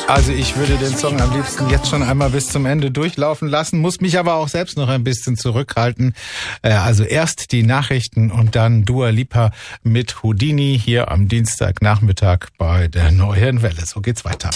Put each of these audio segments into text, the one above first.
Also ich würde den Song am liebsten jetzt schon einmal bis zum Ende durchlaufen lassen, muss mich aber auch selbst noch ein bisschen zurückhalten. Also erst die Nachrichten und dann Dua Lipa mit Houdini hier am Dienstagnachmittag bei der Neuen Welle. So geht's weiter.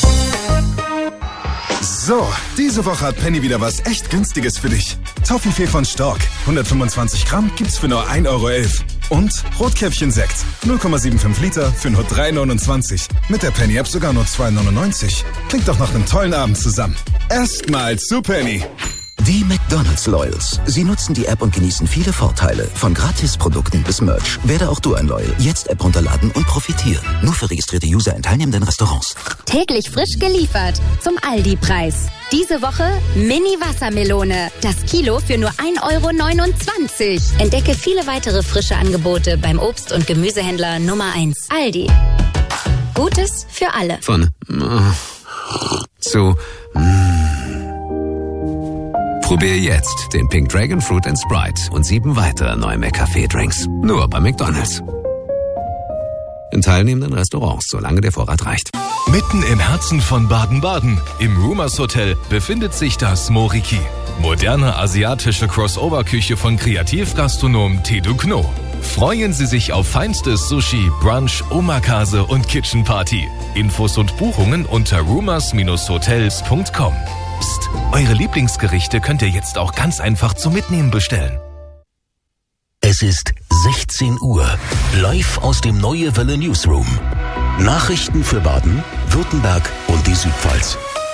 So, diese Woche hat Penny wieder was echt Günstiges für dich. Toffifee von Stork, 125 Gramm, gibt's für nur 1,11 € Und Rotkäppchen-Sekt, 0,75 Liter für nur 3,29 €. Mit der Penny-App sogar nur 2,99 €. Klingt doch nach einem tollen Abend zusammen. Erstmal zu Penny. Die McDonald's Loyals. Sie nutzen die App und genießen viele Vorteile. Von Gratisprodukten bis Merch. Werde auch du ein Loyal. Jetzt App runterladen und profitieren. Nur für registrierte User in teilnehmenden Restaurants. Täglich frisch geliefert. Zum Aldi-Preis. Diese Woche Mini-Wassermelone. Das Kilo für nur 1,29 €. Entdecke viele weitere frische Angebote beim Obst- und Gemüsehändler Nummer 1. Aldi. Gutes für alle. Von zu Probier jetzt den Pink Dragon Fruit & Sprite und 7 weitere neue McCafé-Drinks. Nur bei McDonald's. In teilnehmenden Restaurants, solange der Vorrat reicht. Mitten im Herzen von Baden-Baden, im Rumors Hotel, befindet sich das Moriki. Moderne asiatische Crossover-Küche von Kreativgastronom Tedu Kno. Freuen Sie sich auf feinstes Sushi, Brunch, Omakase und Kitchen Party. Infos und Buchungen unter rumors-hotels.com. Psst, eure Lieblingsgerichte könnt ihr jetzt auch ganz einfach zum Mitnehmen bestellen. Es ist 16 Uhr. Live aus dem Neue Welle Newsroom. Nachrichten für Baden, Württemberg und die Südpfalz.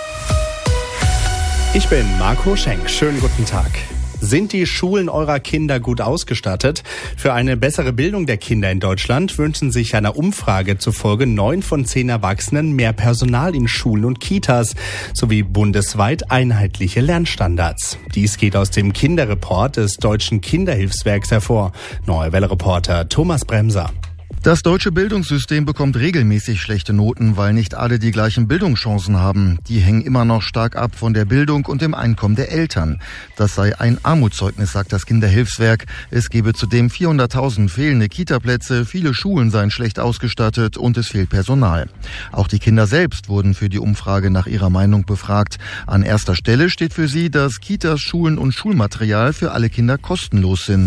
Ich bin Marco Schenk. Schönen guten Tag. Sind die Schulen eurer Kinder gut ausgestattet? Für eine bessere Bildung der Kinder in Deutschland wünschen sich einer Umfrage zufolge 9 von 10 Erwachsenen mehr Personal in Schulen und Kitas sowie bundesweit einheitliche Lernstandards. Dies geht aus dem Kinderreport des Deutschen Kinderhilfswerks hervor. Neue Welle-Reporter Thomas Bremser. Das deutsche Bildungssystem bekommt regelmäßig schlechte Noten, weil nicht alle die gleichen Bildungschancen haben. Die hängen immer noch stark ab von der Bildung und dem Einkommen der Eltern. Das sei ein Armutszeugnis, sagt das Kinderhilfswerk. Es gebe zudem 400.000 fehlende Kitaplätze, viele Schulen seien schlecht ausgestattet und es fehlt Personal. Auch die Kinder selbst wurden für die Umfrage nach ihrer Meinung befragt. An erster Stelle steht für sie, dass Kitas, Schulen und Schulmaterial für alle Kinder kostenlos sind.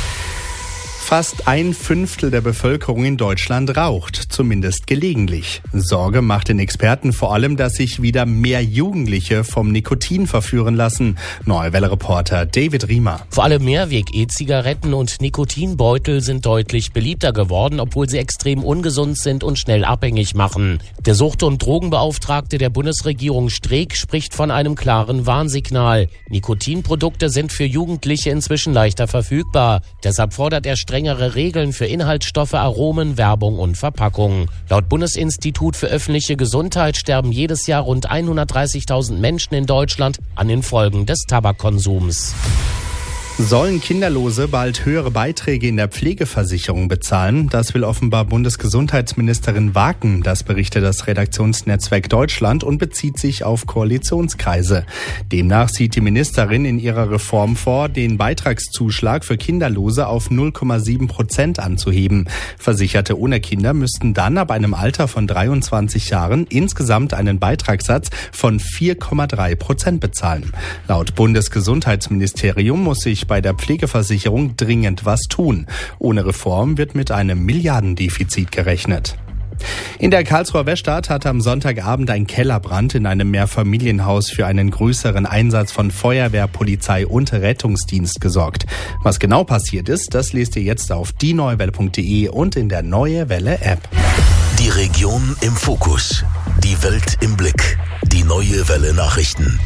Fast 1/5 der Bevölkerung in Deutschland raucht, zumindest gelegentlich. Sorge macht den Experten vor allem, dass sich wieder mehr Jugendliche vom Nikotin verführen lassen. Neue Welle-Reporter David Riemer. Vor allem Mehrweg-E-Zigaretten und Nikotinbeutel sind deutlich beliebter geworden, obwohl sie extrem ungesund sind und schnell abhängig machen. Der Sucht- und Drogenbeauftragte der Bundesregierung Streeck spricht von einem klaren Warnsignal. Nikotinprodukte sind für Jugendliche inzwischen leichter verfügbar. Deshalb fordert er strengere Regeln für Inhaltsstoffe, Aromen, Werbung und Verpackungen. Laut Bundesinstitut für öffentliche Gesundheit sterben jedes Jahr rund 130.000 Menschen in Deutschland an den Folgen des Tabakkonsums. Sollen Kinderlose bald höhere Beiträge in der Pflegeversicherung bezahlen? Das will offenbar Bundesgesundheitsministerin Waken. Das berichtet das Redaktionsnetzwerk Deutschland und bezieht sich auf Koalitionskreise. Demnach sieht die Ministerin in ihrer Reform vor, den Beitragszuschlag für Kinderlose auf 0,7% anzuheben. Versicherte ohne Kinder müssten dann ab einem Alter von 23 Jahren insgesamt einen Beitragssatz von 4,3% bezahlen. Laut Bundesgesundheitsministerium muss sich bei der Pflegeversicherung dringend was tun. Ohne Reform wird mit einem Milliardendefizit gerechnet. In der Karlsruher Weststadt hat am Sonntagabend ein Kellerbrand in einem Mehrfamilienhaus für einen größeren Einsatz von Feuerwehr, Polizei und Rettungsdienst gesorgt. Was genau passiert ist, das lest ihr jetzt auf dieneuewelle.de und in der Neue Welle App. Die Region im Fokus. Die Welt im Blick. Die Neue Welle Nachrichten.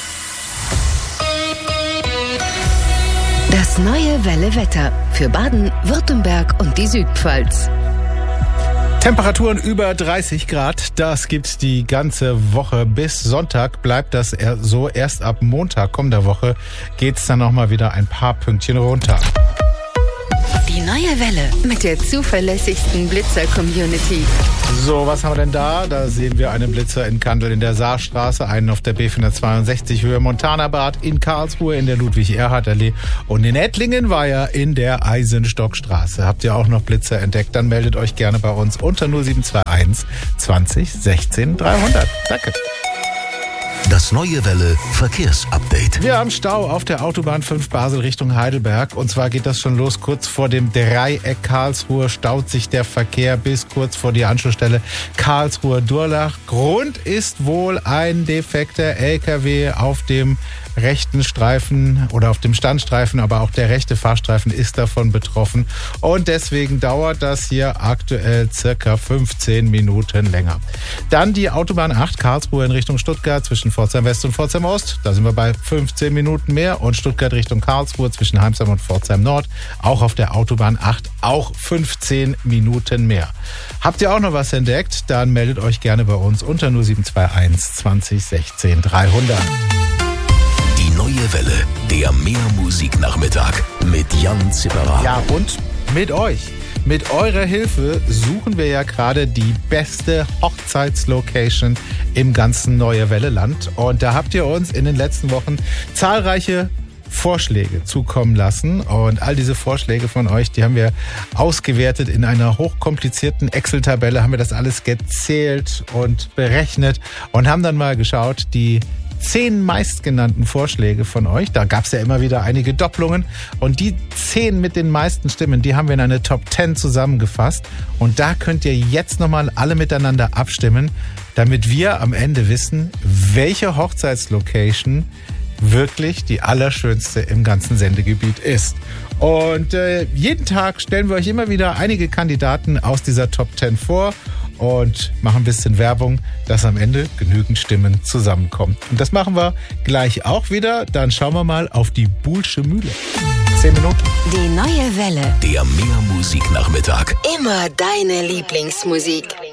Das Neue Welle Wetter für Baden, Württemberg und die Südpfalz. Temperaturen über 30 Grad, das gibt's die ganze Woche. Bis Sonntag bleibt das so. Erst ab Montag kommender Woche geht's dann nochmal wieder ein paar Pünktchen runter. Die Neue Welle mit der zuverlässigsten Blitzer-Community. So, was haben wir denn da? Da sehen wir einen Blitzer in Kandel in der Saarstraße, einen auf der B462 Höhe Montanabad, in Karlsruhe in der Ludwig-Erhard-Allee und in Ettlingen war ja in der Eisenstockstraße. Habt ihr auch noch Blitzer entdeckt? Dann meldet euch gerne bei uns unter 0721 20 16 300. Danke. Das Neue Welle Verkehrsupdate. Wir haben Stau auf der Autobahn 5 Basel Richtung Heidelberg. Und zwar geht das schon los kurz vor dem Dreieck Karlsruhe. Staut sich der Verkehr bis kurz vor die Anschlussstelle Karlsruhe-Durlach. Grund ist wohl ein defekter LKW auf dem rechten Streifen oder auf dem Standstreifen, aber auch der rechte Fahrstreifen ist davon betroffen. Und deswegen dauert das hier aktuell circa 15 Minuten länger. Dann die Autobahn 8 Karlsruhe in Richtung Stuttgart zwischen Pforzheim West und Pforzheim Ost. Da sind wir bei 15 Minuten mehr. Und Stuttgart Richtung Karlsruhe zwischen Heimsheim und Pforzheim Nord. Auch auf der Autobahn 8 auch 15 Minuten mehr. Habt ihr auch noch was entdeckt? Dann meldet euch gerne bei uns unter 0721 20 16 300. Die Neue Welle, der Mehrmusiknachmittag mit Jan Zipperer. Ja, und mit euch. Mit eurer Hilfe suchen wir ja gerade die beste Hochzeitslocation im ganzen Neue Welle Land. Und da habt ihr uns in den letzten Wochen zahlreiche Vorschläge zukommen lassen. Und all diese Vorschläge von euch, die haben wir ausgewertet in einer hochkomplizierten Excel-Tabelle, haben wir das alles gezählt und berechnet und haben dann mal geschaut, die 10 meistgenannten Vorschläge von euch, da gab es ja immer wieder einige Doppelungen und die 10 mit den meisten Stimmen, die haben wir in eine Top 10 zusammengefasst und da könnt ihr jetzt nochmal alle miteinander abstimmen, damit wir am Ende wissen, welche Hochzeitslocation wirklich die allerschönste im ganzen Sendegebiet ist. Und jeden Tag stellen wir euch immer wieder einige Kandidaten aus dieser Top 10 vor und machen ein bisschen Werbung, dass am Ende genügend Stimmen zusammenkommen. Und das machen wir gleich auch wieder. Dann schauen wir mal auf die Buhlsche Mühle. 10 Minuten. Die Neue Welle. Der Mehrmusiknachmittag. Immer deine Lieblingsmusik.